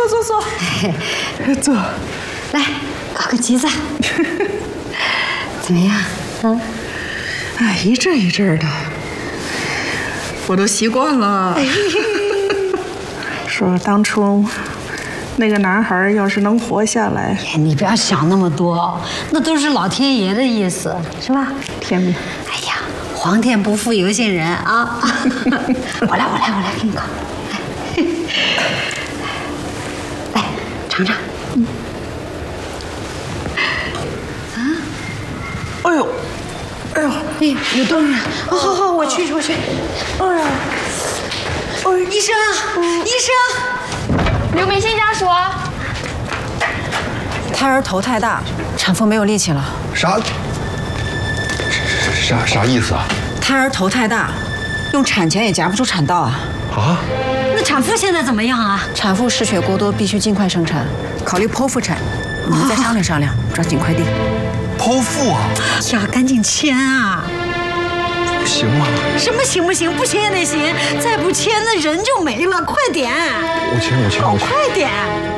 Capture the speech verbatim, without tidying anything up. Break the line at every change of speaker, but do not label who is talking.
坐坐坐，坐，
来搞个橘子，怎么样？嗯，
哎，一阵一阵的，我都习惯了。说当初那个男孩要是能活下来，
哎，你不要想那么多，那都是老天爷的意思，是吧？
天命。
哎呀，皇天不负有心人啊！我来，我来，我来给你搞。来，尝尝。嗯。啊？
哎呦，哎呦，
哎，有动静！好好好，我去，我去。
哎呀，
哎，医生，医生，
刘明信家属，
胎儿头太大，产妇没有力气了。
啥？啥啥意思啊？
胎儿头太大，用产钳也夹不出产道啊！
啊？
那产妇现在怎么样啊？
产妇失血过多，必须尽快生产，考虑剖腹产。你们再商量商量，抓紧快递。
剖腹啊？
呀，赶紧签啊！
行吗？
什么行不行？不签也得行，再不签那人就没了，快点！
我签，我签，我签。
快点！